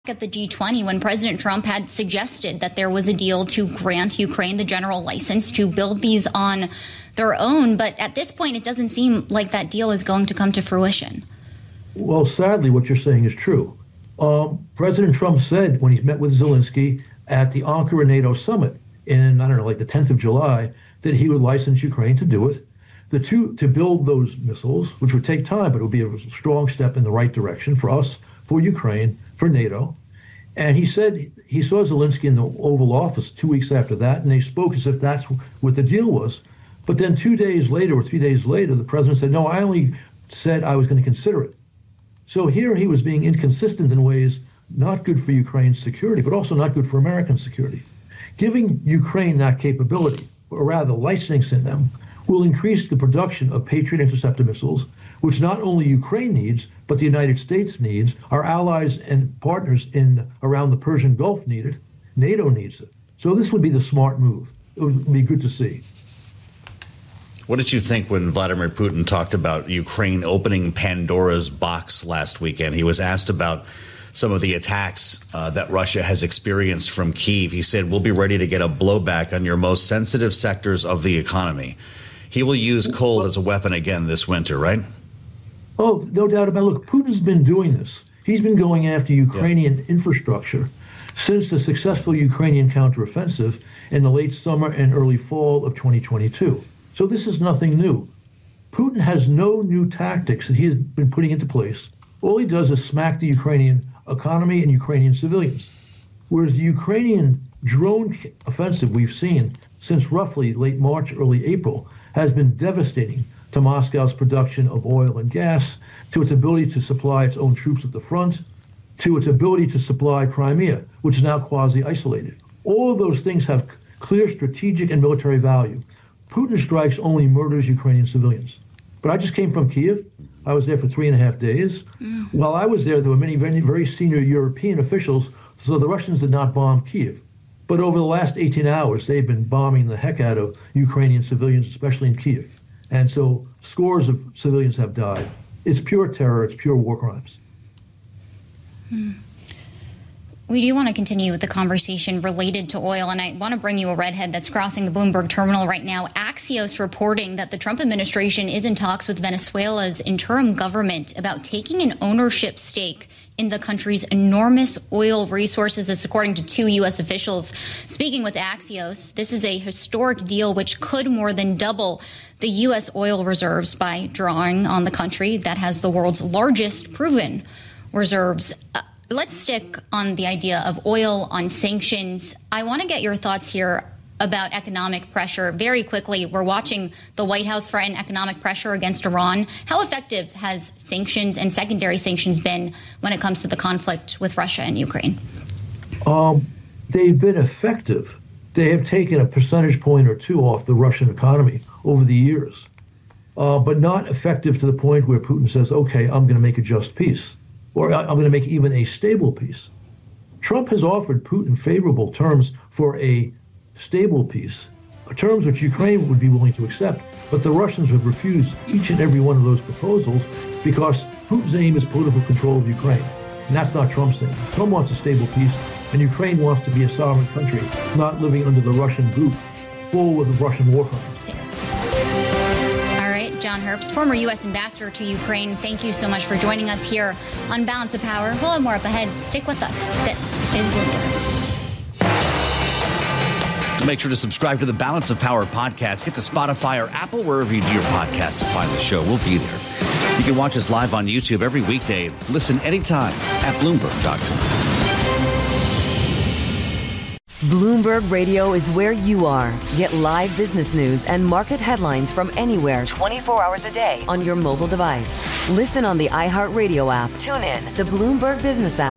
at the G20 when President Trump had suggested that there was a deal to grant Ukraine the general license to build these on their own. But at this point, it doesn't seem like that deal is going to come to fruition. Well, sadly, what you're saying is true. President Trump said when he met with Zelensky at the Ankara NATO summit in, I don't know, like the 10th of July, that he would license Ukraine to do it. To build those missiles, which would take time, but it would be a strong step in the right direction for us, for Ukraine, for NATO. And he said he saw Zelensky in the Oval Office 2 weeks after that, and they spoke as if that's what the deal was. But then 2 days later or 3 days later, the president said, no, I only said I was going to consider it. So here he was being inconsistent in ways not good for Ukraine's security, but also not good for American security. Giving Ukraine that capability, or rather licensing them, will increase the production of Patriot interceptor missiles, which not only Ukraine needs, but the United States needs, our allies and partners around the Persian Gulf need it, NATO needs it. So this would be the smart move. It would be good to see. What did you think when Vladimir Putin talked about Ukraine opening Pandora's box last weekend? He was asked about some of the attacks that Russia has experienced from Kyiv. He said, we'll be ready to get a blowback on your most sensitive sectors of the economy. He will use coal as a weapon again this winter, right? Oh, no doubt about it. Look, Putin's been doing this. He's been going after Ukrainian infrastructure since the successful Ukrainian counteroffensive in the late summer and early fall of 2022. So this is nothing new. Putin has no new tactics that he's been putting into place. All he does is smack the Ukrainian economy and Ukrainian civilians. Whereas the Ukrainian drone offensive we've seen since roughly late March, early April, has been devastating to Moscow's production of oil and gas, to its ability to supply its own troops at the front, to its ability to supply Crimea, which is now quasi-isolated. All of those things have clear strategic and military value. Putin strikes only murders Ukrainian civilians. But I just came from Kyiv. I was there for 3.5 days. While I was there were many very senior European officials, so the Russians did not bomb Kyiv. But over the last 18 hours, they've been bombing the heck out of Ukrainian civilians, especially in Kyiv. And so scores of civilians have died. It's pure terror. It's pure war crimes. We do want to continue with the conversation related to oil, and I want to bring you a redhead that's crossing the Bloomberg terminal right now. Axios reporting that the Trump administration is in talks with Venezuela's interim government about taking an ownership stake in the country's enormous oil resources. This according to two U.S. officials speaking with Axios. This is a historic deal which could more than double the U.S. oil reserves by drawing on the country that has the world's largest proven reserves. Let's stick on the idea of oil, on sanctions. I want to get your thoughts here about economic pressure. Very quickly, we're watching the White House threaten economic pressure against Iran. How effective has sanctions and secondary sanctions been when it comes to the conflict with Russia and Ukraine? They've been effective. They have taken a percentage point or two off the Russian economy over the years, but not effective to the point where Putin says, okay, I'm going to make a just peace, or I'm going to make even a stable peace. Trump has offered Putin favorable terms for a stable peace, terms which Ukraine would be willing to accept, but the Russians would refuse each and every one of those proposals because Putin's aim is political control of Ukraine. And that's not Trump's aim. Trump wants a stable peace, and Ukraine wants to be a sovereign country, not living under the Russian boot, full with Russian war crimes. John Herbst, former U.S. ambassador to Ukraine, thank you so much for joining us here on Balance of Power. We'll have more up ahead. Stick with us. This is Bloomberg. Make sure to subscribe to the Balance of Power podcast. Get to Spotify or Apple, wherever you do your podcast, to find the show. We'll be there. You can watch us live on YouTube every weekday. Listen anytime at Bloomberg.com. Bloomberg Radio is where you are. Get live business news and market headlines from anywhere 24 hours a day on your mobile device. Listen on the iHeartRadio app. Tune in, the Bloomberg Business app,